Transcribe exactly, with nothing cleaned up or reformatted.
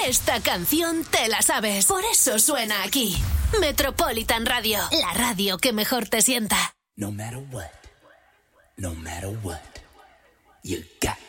Esta canción te la sabes. Por eso suena aquí. Metropolitan Radio, la radio que mejor te sienta. No matter what, no matter what, you got